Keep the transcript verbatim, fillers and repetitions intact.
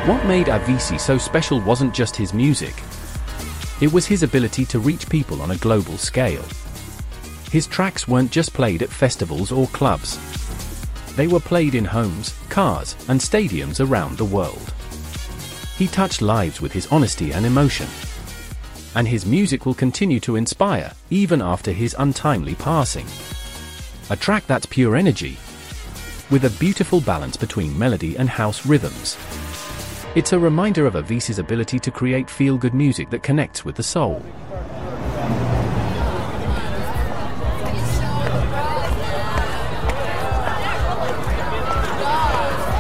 What made Avicii so special wasn't just his music. It was his ability to reach people on a global scale. His tracks weren't just played at festivals or clubs. They were played in homes, cars, and stadiums around the world. He touched lives with his honesty and emotion. And his music will continue to inspire, even after his untimely passing. A track that's pure energy, with a beautiful balance between melody and house rhythms. It's a reminder of Avicii's ability to create feel-good music that connects with the soul.